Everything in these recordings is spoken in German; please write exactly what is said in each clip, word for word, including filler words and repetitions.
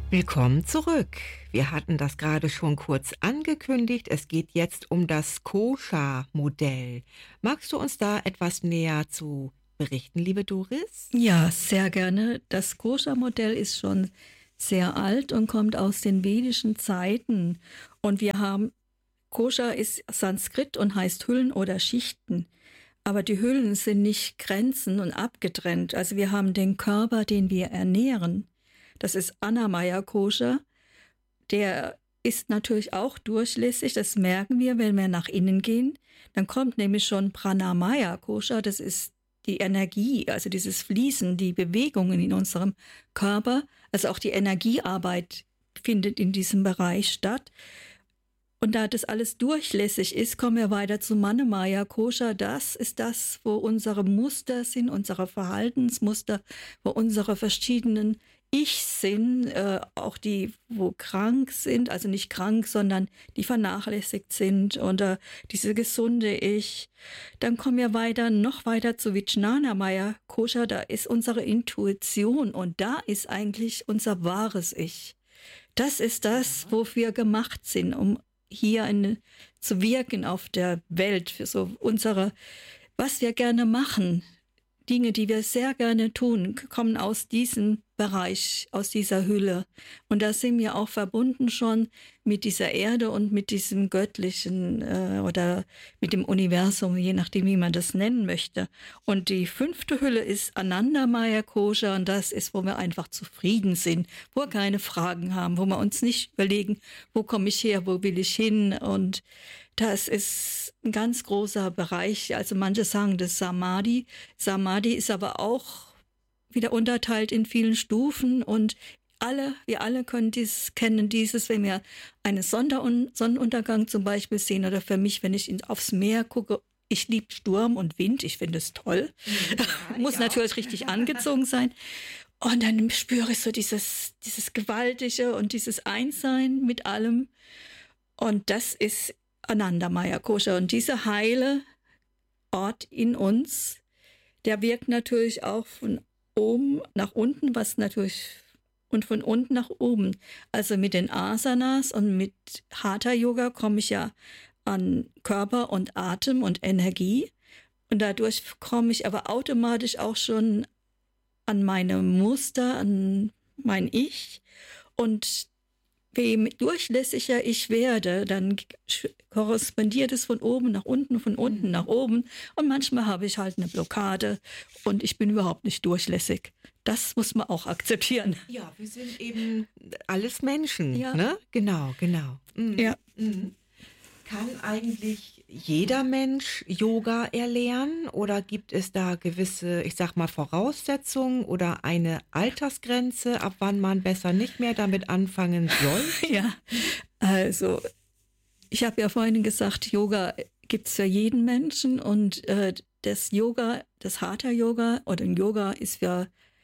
Willkommen zurück. Wir hatten das gerade schon kurz angekündigt. Es geht jetzt um das Koscher-Modell. Magst du uns da etwas näher zu berichten, liebe Doris? Ja, sehr gerne. Das Koscher-Modell ist schon sehr alt und kommt aus den vedischen Zeiten. Und wir haben, Koscher ist Sanskrit und heißt Hüllen oder Schichten. Aber die Hüllen sind nicht Grenzen und abgetrennt. Also wir haben den Körper, den wir ernähren. Das ist Annamaya Koscher. Der ist natürlich auch durchlässig. Das merken wir, wenn wir nach innen gehen. Dann kommt nämlich schon Pranamaya Koscher. Das ist die Energie, also dieses Fließen, die Bewegungen in unserem Körper. Also auch die Energiearbeit findet in diesem Bereich statt. Und da das alles durchlässig ist, kommen wir weiter zu Manemaya Koscher. Das ist das, wo unsere Muster sind, unsere Verhaltensmuster, wo unsere verschiedenen Ichs sind, äh, auch die, wo krank sind, also nicht krank, sondern die vernachlässigt sind oder diese gesunde Ich. Dann kommen wir weiter, noch weiter zu Vijnanamaya Koscher. Da ist unsere Intuition und da ist eigentlich unser wahres Ich. Das ist das, wofür wir gemacht sind, um hier eine, zu wirken auf der Welt, für so unsere, was wir gerne machen, Dinge, die wir sehr gerne tun, kommen aus diesem Bereich, aus dieser Hülle. Und da sind wir auch verbunden schon mit dieser Erde und mit diesem Göttlichen äh, oder mit dem Universum, je nachdem, wie man das nennen möchte. Und die fünfte Hülle ist Anandamaya Koscher und das ist, wo wir einfach zufrieden sind, wo wir keine Fragen haben, wo wir uns nicht überlegen, wo komme ich her, wo will ich hin. Und das ist ein ganz großer Bereich. Also manche sagen das Samadhi. Samadhi ist aber auch wieder unterteilt in vielen Stufen und alle, wir alle können dies, kennen dieses, wenn wir einen Sonderun- Sonnenuntergang zum Beispiel sehen oder für mich, wenn ich in, aufs Meer gucke, ich liebe Sturm und Wind, ich finde es toll. Ja, muss ja natürlich richtig angezogen sein. Und dann spüre ich so dieses, dieses Gewaltige und dieses Einssein mit allem. Und das ist Anandamaya Koscher. Und dieser heile Ort in uns, der wirkt natürlich auch von oben nach unten, was natürlich und von unten nach oben. Also mit den Asanas und mit Hatha Yoga komme ich ja an Körper und Atem und Energie. Und dadurch komme ich aber automatisch auch schon an meine Muster, an mein Ich. Und je durchlässiger ich werde, dann korrespondiert es von oben nach unten, von unten mhm. nach oben. Und manchmal habe ich halt eine Blockade und ich bin überhaupt nicht durchlässig. Das muss man auch akzeptieren. Ja, wir sind eben alles Menschen, ja. ne? Genau, genau. Mhm. Ja. Mhm. Kann eigentlich jeder Mensch Yoga erlernen oder gibt es da gewisse, ich sag mal, Voraussetzungen oder eine Altersgrenze, ab wann man besser nicht mehr damit anfangen soll? Ja, also ich habe ja vorhin gesagt, Yoga gibt es für jeden Menschen und äh, das Yoga, das Hatha Yoga oder ein Yoga ist für,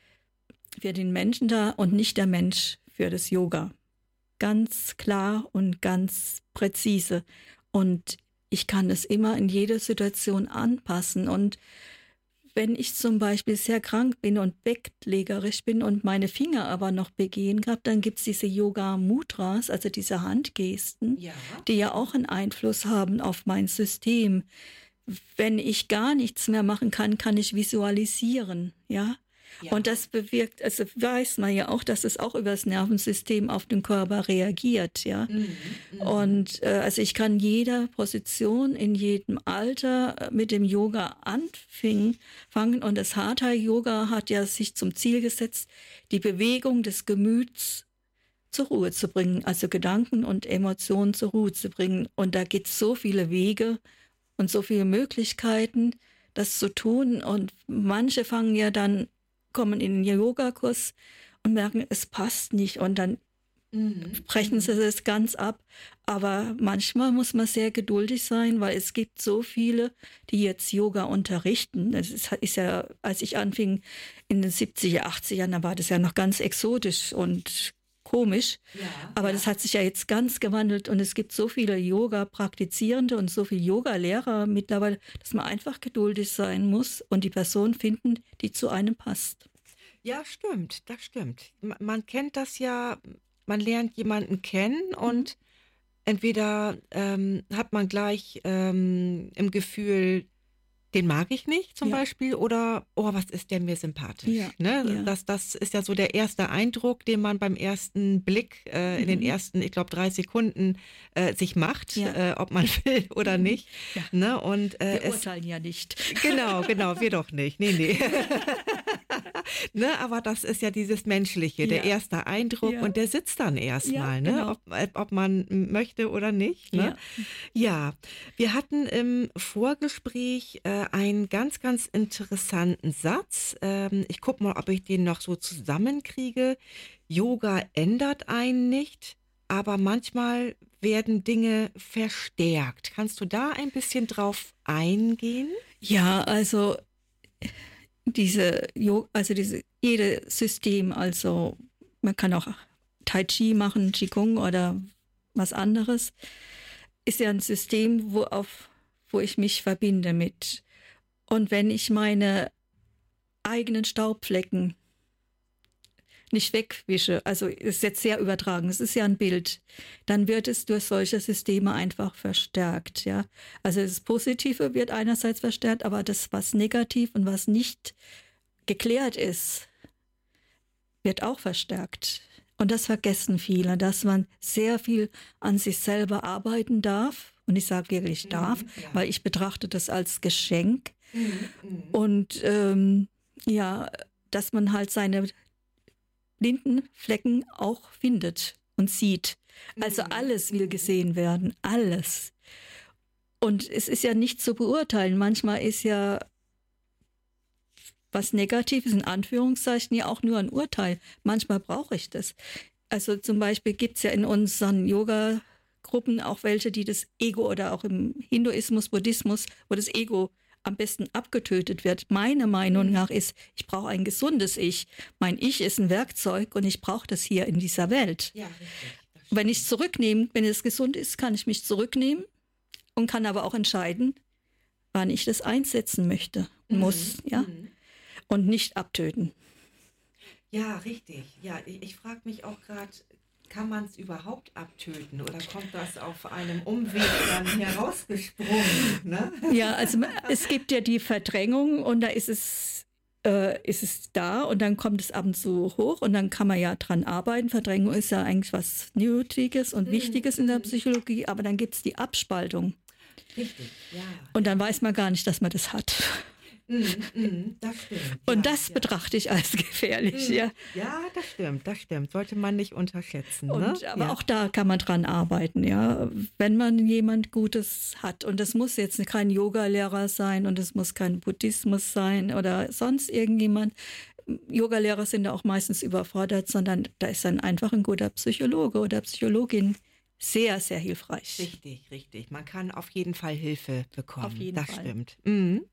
für den Menschen da und nicht der Mensch für das Yoga. Ganz klar und ganz präzise. Und ich kann es immer in jeder Situation anpassen. Und wenn ich zum Beispiel sehr krank bin und bettlägerig bin und meine Finger aber noch begehen habe, dann gibt es diese Yoga-Mudras, also diese Handgesten, ja. die ja auch einen Einfluss haben auf mein System. Wenn ich gar nichts mehr machen kann, kann ich visualisieren, ja. Ja. Und das bewirkt, also weiß man ja auch, dass es auch über das Nervensystem auf den Körper reagiert, ja. Mhm, mh. Und äh, also ich kann jeder Position in jedem Alter mit dem Yoga anfangen. Und das Hatha Yoga hat ja sich zum Ziel gesetzt, die Bewegung des Gemüts zur Ruhe zu bringen, also Gedanken und Emotionen zur Ruhe zu bringen. Und da gibt es so viele Wege und so viele Möglichkeiten, das zu tun. Und manche fangen ja dann kommen in den Yogakurs und merken, es passt nicht und dann mhm. brechen sie das ganz ab. Aber manchmal muss man sehr geduldig sein, weil es gibt so viele, die jetzt Yoga unterrichten. Das ist, ist ja, als ich anfing in den siebziger, achtziger, da war das ja noch ganz exotisch und komisch. Ja, aber ja. das hat sich ja jetzt ganz gewandelt und es gibt so viele Yoga-Praktizierende und so viele Yoga-Lehrer mittlerweile, dass man einfach geduldig sein muss und die Person finden, die zu einem passt. Ja, stimmt, das stimmt. Man kennt das ja man lernt jemanden kennen und entweder ähm, hat man gleich ähm, im Gefühl, den mag ich nicht zum Ja. Beispiel, oder oh, was ist der mir sympathisch? Ja, Ne? ja. Das, das ist ja so der erste Eindruck, den man beim ersten Blick äh, in den Mhm. ersten, ich glaube, drei Sekunden äh, sich macht, Ja. äh, ob man will oder nicht. Ja. Ne? Und äh, Wir es, urteilen ja nicht. genau, genau, wir doch nicht. Nee, nee. Ne, aber das ist ja dieses Menschliche, der Ja. erste Eindruck, Ja. und der sitzt dann erstmal, Ja, ne, genau. ob, ob man möchte oder nicht. Ne? Ja. Ja, wir hatten im Vorgespräch äh, einen ganz, ganz interessanten Satz. Ähm, ich gucke mal, ob ich den noch so zusammenkriege. Yoga ändert einen nicht, aber manchmal werden Dinge verstärkt. Kannst du da ein bisschen drauf eingehen? Ja, also diese, Jo- also diese, jedes System, also man kann auch Tai Chi machen, Qigong oder was anderes, ist ja ein System, wo auf, wo ich mich verbinde mit. Und wenn ich meine eigenen Staubflecken nicht wegwische, also ist jetzt sehr übertragen, es ist ja ein Bild, dann wird es durch solche Systeme einfach verstärkt, ja. Also das Positive wird einerseits verstärkt, aber das, was negativ und was nicht geklärt ist, wird auch verstärkt. Und das vergessen viele, dass man sehr viel an sich selber arbeiten darf. Und ich sage wirklich darf, Mhm, ja. weil ich betrachte das als Geschenk. Mhm, mhm. Und ähm, ja, dass man halt seine blinden Flecken auch findet und sieht. Also Mhm. alles will gesehen werden, alles. Und es ist ja nicht zu beurteilen. Manchmal ist ja was Negatives, in Anführungszeichen, ja auch nur ein Urteil. Manchmal brauche ich das. Also zum Beispiel gibt es ja in unseren Yoga-Gruppen auch welche, die das Ego, oder auch im Hinduismus, Buddhismus, wo das Ego am besten abgetötet wird. Meine Meinung nach ist, ich brauche ein gesundes Ich. Mein Ich ist ein Werkzeug und ich brauche das hier in dieser Welt. Ja, richtig. Das Wenn ich zurücknehme, wenn es gesund ist, kann ich mich zurücknehmen und kann aber auch entscheiden, wann ich das einsetzen möchte, muss, ja, Mhm. und nicht abtöten. Ja, richtig. Ja, ich, ich frage mich auch gerade, kann man es überhaupt abtöten oder kommt das auf einem Umweg dann herausgesprungen? Ne? Ja, also es gibt ja die Verdrängung und da ist es, äh, ist es da und dann kommt es ab und zu hoch und dann kann man ja dran arbeiten. Verdrängung ist ja eigentlich was Nötiges und Wichtiges in der Psychologie, aber dann gibt es die Abspaltung Richtig, ja. und dann weiß man gar nicht, dass man das hat. Mm, mm, das stimmt. Und ja, das ja. betrachte ich als gefährlich, ja. Ja, das stimmt, das stimmt. Sollte man nicht unterschätzen. Und, ne? aber ja. auch da kann man dran arbeiten, ja. Wenn man jemand Gutes hat. Und das muss jetzt kein Yogalehrer sein und es muss kein Buddhismus sein oder sonst irgendjemand. Yogalehrer sind da auch meistens überfordert, sondern da ist dann einfach ein guter Psychologe oder Psychologin sehr, sehr hilfreich. Richtig, richtig. Man kann auf jeden Fall Hilfe bekommen. Auf jeden das Fall. stimmt. Mhm.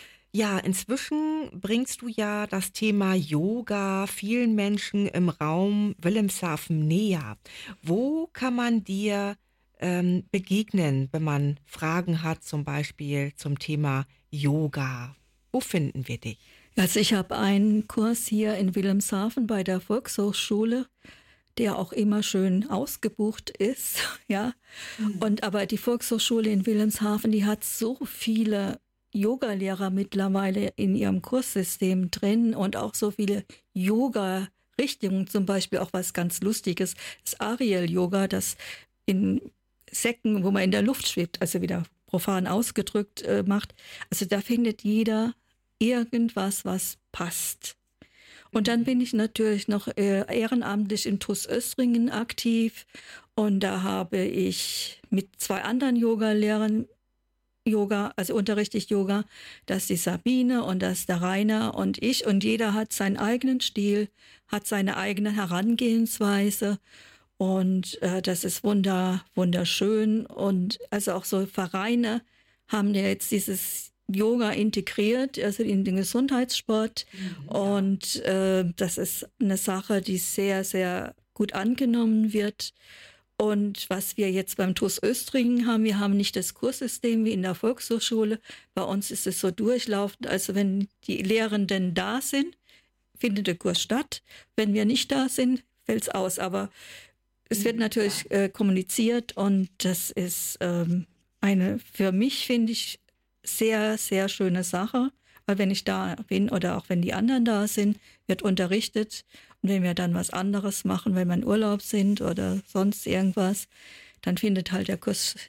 Ja, inzwischen bringst du ja das Thema Yoga vielen Menschen im Raum Wilhelmshaven näher. Wo kann man dir ähm, begegnen, wenn man Fragen hat, zum Beispiel zum Thema Yoga? Wo finden wir dich? Also ich habe einen Kurs hier in Wilhelmshaven bei der Volkshochschule, der auch immer schön ausgebucht ist, ja. Mhm. Und aber die Volkshochschule in Wilhelmshaven, die hat so viele Yoga-Lehrer mittlerweile in ihrem Kurssystem drin und auch so viele Yoga-Richtungen, zum Beispiel auch was ganz Lustiges, das Ariel-Yoga, das in Säcken, wo man in der Luft schwebt, also wieder profan ausgedrückt äh, macht. Also da findet jeder irgendwas, was passt. Und dann bin ich natürlich noch äh, ehrenamtlich in T U S Östringen aktiv und da habe ich mit zwei anderen Yogalehrern Yoga, also unterrichte ich Yoga, das ist die Sabine und das ist der Rainer und ich und jeder hat seinen eigenen Stil, hat seine eigene Herangehensweise und äh, das ist wunder, wunderschön und also auch so Vereine haben ja jetzt dieses Yoga integriert, also in den Gesundheitssport mhm, und äh, das ist eine Sache, die sehr, sehr gut angenommen wird. Und was wir jetzt beim T U S Östringen haben, wir haben nicht das Kurssystem wie in der Volkshochschule. Bei uns ist es so durchlaufend, also wenn die Lehrenden da sind, findet der Kurs statt. Wenn wir nicht da sind, fällt es aus. Aber es wird natürlich äh, kommuniziert und das ist ähm, eine, für mich finde ich, sehr, sehr schöne Sache. Weil wenn ich da bin oder auch wenn die anderen da sind, wird unterrichtet. Und wenn wir dann was anderes machen, wenn wir in Urlaub sind oder sonst irgendwas, dann findet halt der Kurs